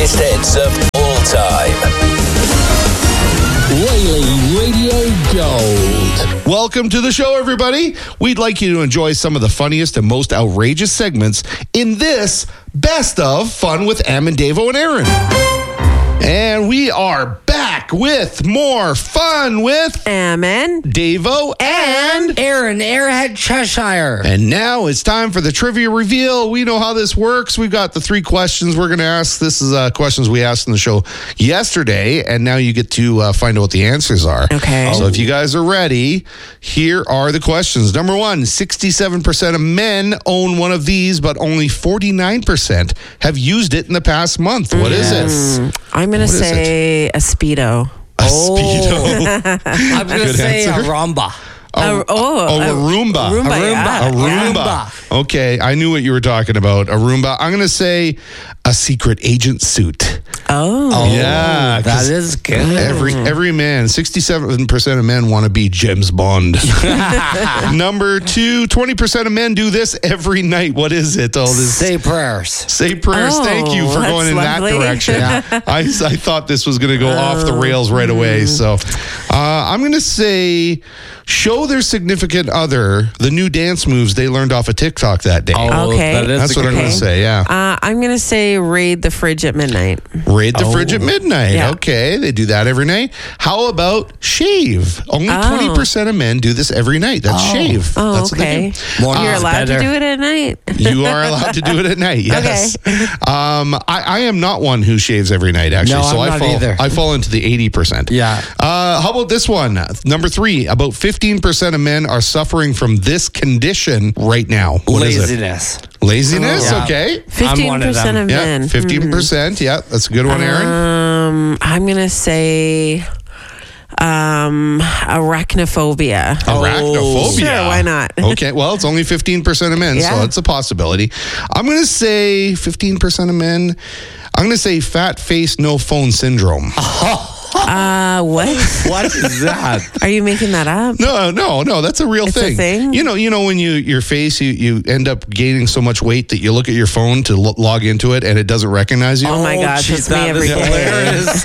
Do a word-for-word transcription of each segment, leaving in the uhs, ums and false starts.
biggest hits of all time. Whaley Radio Gold. Welcome to the show, everybody. We'd like you to enjoy some of the funniest and most outrageous segments in this Best of Fun with Am and Davo and Aaron. And we are back with more fun with Ammon, Davo, and Aaron, Airhead Cheshire. And now it's time for the trivia reveal. We know how this works. We've got the three questions we're going to ask. This is uh, questions we asked in the show yesterday, and now you get to uh, find out what the answers are. Okay. So if you guys are ready, here are the questions. Number one, sixty-seven percent of men own one of these, but only forty-nine percent have used it in the past month. What is it? I'm going to say a Speedo. A Speedo. I'm going to Good say answer. a Roomba. Oh, Uh, oh, oh, a uh, Roomba. Roomba, a yeah. A Roomba. Roomba. Okay, I knew what you were talking about. A Roomba. I'm going to say a secret agent suit. Oh. Yeah, that 'cause is good. Every every man, sixty-seven percent of men want to be James Bond. Number two, twenty percent of men do this every night. What is it? Oh, this Say prayers. Say prayers. Oh, Thank you for that's going in lovely. that direction. I, I thought this was going to go off the rails right away. So uh, I'm going to say show their significant other the new dance moves they learned off of TikTok that day. Oh, Okay. that is That's a what I'm good going to one. say, yeah. Uh, I'm going to say raid the fridge at midnight. Raid the Oh. fridge at midnight. Yeah. Okay, they do that every night. How about shave? Only Oh. twenty percent of men do this every night. That's shave. Oh, That's okay. what they Morning You're is allowed better. to do it at night. do. You are allowed to do it at night. Yes. Um, I, I am not one who shaves every night, actually. No, so I'm I not fall. either. I fall into the eighty percent. Yeah. Uh, how about this one? Number three. About fifteen percent of men are suffering from this condition right now. What is it? Laziness. Laziness. Yeah. Okay. fifteen one of percent them. of Yeah. men. Fifteen percent. Yeah, that's a good one, Aaron. Um, I'm going to say um, arachnophobia. Arachnophobia. Sure, why not? Okay, well, it's only fifteen percent of men, so Yeah. it's a possibility. I'm going to say fifteen percent of men. I'm going to say fat face, no phone syndrome. Uh, what? What is that? Are you making that up? No, no, no, that's a real It's a thing. thing? You know, you know when you your face, you, you end up gaining so much weight that you look at your phone to lo- log into it and it doesn't recognize you. Oh my gosh, geez, it's me that every is day. hilarious.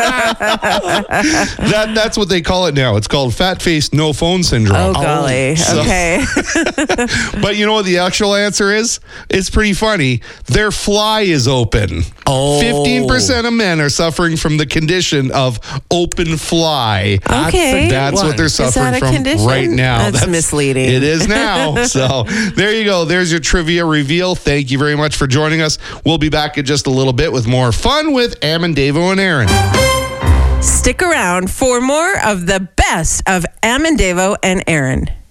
That that's what they call it now. It's called fat face, no phone syndrome. Oh, golly. So- Okay. But you know what the actual answer is? It's pretty funny. Their fly is open. Oh. fifteen percent of men are suffering from the condition of open fly. Okay. That's what they're Is that suffering a from condition? right now. That's misleading. It is now. So there you go. There's your trivia reveal. Thank you very much for joining us. We'll be back in just a little bit with more fun with Ammon, Davo, and Aaron. Stick around for more of the best of Am and Davo and Aaron.